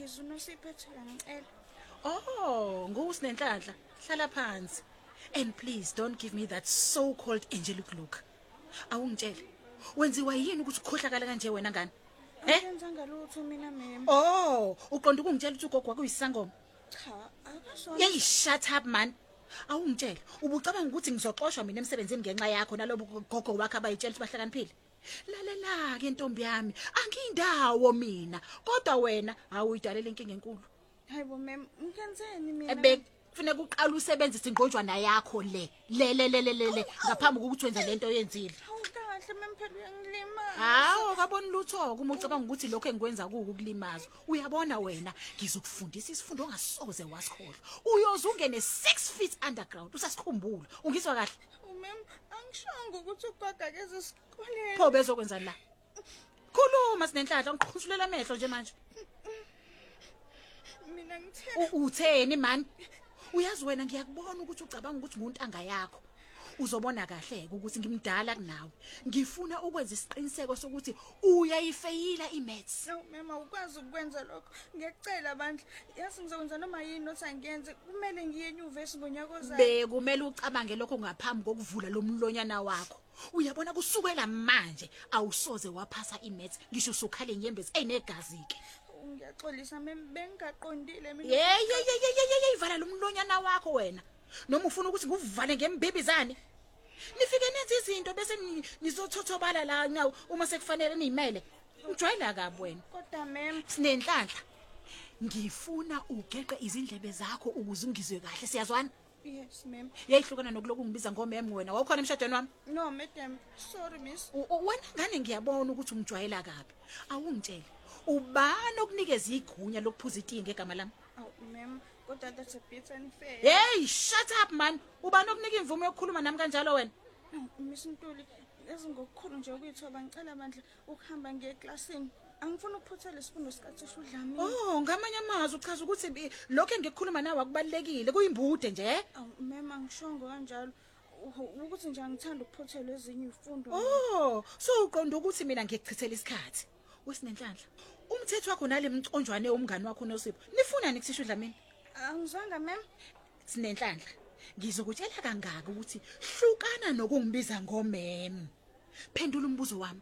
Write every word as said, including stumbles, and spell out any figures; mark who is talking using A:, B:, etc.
A: please unosiphethe ngicela.
B: Oh, ngusinenhlanhla. Hlala phansi. And please don't give me that so-called angelic look. Awungitshela. Wenziwa yini ukuthi ukhohlakala kanje wena ngani? Eh?
A: Ngenza ngalutho mina mem.
B: Oh, uqonda ukungitshela ukuthi ugogo wakho uyisangoma.
A: Cha, akasona.
B: Hey, shut up man. Awungitshela, ubucabanga ukuthi ngizoxoshwa mina emsebenzini ngenxa yakho nalobo gogo wakho abayitshela ukuthi bahlakaniphile. Lalela ke ntombi yami, angiyindawo mina, kodwa wena awuyidalela inkinga enkulu.
A: Hayibo mem, ngenzeni mina?
B: Ebe kufanele uqala usebenzise ingqonjwana yakho le. Le le le le le ngaphambi kokuthi wenza lento oyenzile.
A: Awukahle mem phela uyangilimaza.
B: Hawo, kaboni lutho uma ucabanga ukuthi lokho engikwenza kuku kulimaza. Uyabona wena, ngizokufundisa isifundo ongasoze wasikhola. Uyoze ungene six feet underground usasikhumbula. Ungizwa kahle?
A: Mem, angishongo ukuthi ugogo akeze esikoleni.
B: Pho bezokwenza la. Khuluma sinenhlanhla ngiqhushulela amehlo nje manje.
A: Mina ngithe
B: Utheni man? Uyazi wena ngiyakubona ukuthi ucabanga ukuthi nguntanga yakho. Uzobona kahle ukuthi ngimdala kunawe. Ngifuna ukwenza isiqiniseko sokuthi uyayifeyila imaths.
A: No mama ukwazi ukwenza lokho. Ngiyacela bandla. Yazi ngizokwenza noma yini nothi angenze. Kumele ngiye enyuvesi ngonyaka ozayo.
B: Be kumele ucabange lokho ngaphambi kokuvula lo mlonyana wakho. Uyabona kusukela manje awusoze waphasa imaths ngisho usukhala inyembezi eyinegazi ke.
A: Ngiyaxolisa mem bengaqondile mina.
B: Hey hey hey hey hey vala lo mlonyana wakho wena. Noma ufuna ukuthi nguvale ngembibizane. Nifike nenze izinto bese nizothothobala la nyawo uma sekufanele nizimele. Ujwayela kabi wena.
A: Kodwa mem
B: Sinenhlanhla. Ngifuna ugeqe izindlebe zakho ukuze ungizwe kahle siyazwana?
A: Yes mem.
B: Yayihlukana nokuloku ngibiza ngomem wena. Wawukhona emshadweni wami?
A: No madam, sorry miss.
B: Wena ngane ngiyabona ukuthi ungijwayela kabi. Awungitshela. Ubani okunikeza igunya lokuphuza iti ngegama lami?
A: Oh mem, kodwa that's a bit unfair.
B: Hey, shut up man. Ubani okunika imvume yokukhuluma nami kanjalo wena?
A: Miss Ntuli, yazi ngokukhulu nje ukuyithoba ngicela bandla ukuhamba ngiye eclassini. Angifuni ukuphuthela isifundo sikathi uDlamini.
B: Oh, ngamanye amazwi uchaza ukuthi lokho engikukhuluma nawe akubalekile, kuyimbude nje.
A: Oh mem angishongo kanjalo. Ukuthi nje angithanda ukuphuthela ezinye izifundo.
B: Oh, so uqonda ukuthi mina ngikuchithela isikhathi. Wesinenhlanhla. Umthetho wakho nalemconjwane omngani wakho noSipho. Nifuna nikuthisha uDlamini?
A: Angizwanga mem.
B: Sinenhlanhla. Ngizokutshela kangaka ukuthi hlukana nokungibiza ngomem. Phendula umbuzo wami.